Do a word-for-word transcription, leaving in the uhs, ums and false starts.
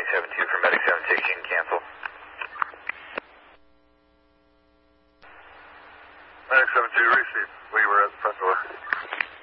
seven two for Medic seven six, you can cancel. Medic seven two, receive. We were at the front door.